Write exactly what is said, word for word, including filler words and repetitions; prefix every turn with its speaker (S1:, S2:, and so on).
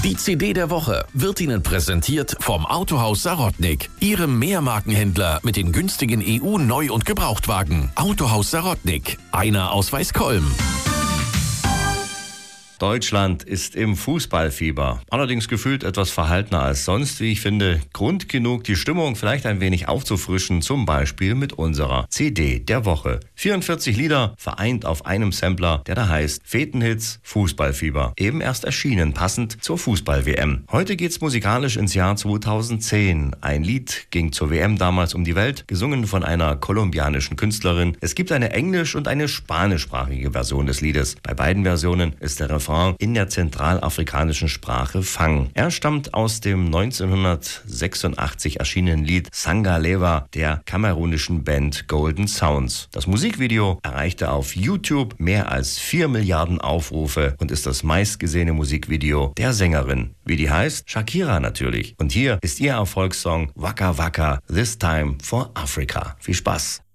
S1: Die C D der Woche wird Ihnen präsentiert vom Autohaus Sarotnik, Ihrem Mehrmarkenhändler mit den günstigen E U-Neu- und Gebrauchtwagen. Autohaus Sarotnik, einer aus Weißkolm.
S2: Deutschland ist im Fußballfieber. Allerdings gefühlt etwas verhaltener als sonst, wie ich finde. Grund genug, die Stimmung vielleicht ein wenig aufzufrischen, zum Beispiel mit unserer C D der Woche. vierundvierzig Lieder vereint auf einem Sampler, der da heißt Fetenhits Fußballfieber. Eben erst erschienen, passend zur Fußball-W M. Heute geht's musikalisch ins Jahr zweitausendzehn. Ein Lied ging zur W M damals um die Welt, gesungen von einer kolumbianischen Künstlerin. Es gibt eine englisch- und eine spanischsprachige Version des Liedes. Bei beiden Versionen ist der Refrain in der zentralafrikanischen Sprache Fang. Er stammt aus dem neunzehnhundertsechsundachtzig erschienenen Lied Sangaleva der kamerunischen Band Golden Sounds. Das Musikvideo erreichte auf YouTube mehr als vier Milliarden Aufrufe und ist das meistgesehene Musikvideo der Sängerin. Wie die heißt? Shakira natürlich. Und hier ist ihr Erfolgssong Waka Waka, This Time for Africa. Viel Spaß!